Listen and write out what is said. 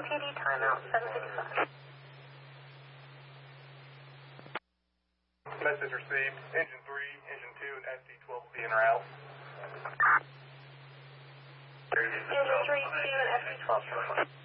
PD timeout, 7:55. Message received. Engine 3, Engine 2, and SD-12 will be en route. Engine 3, 2, and SD-12.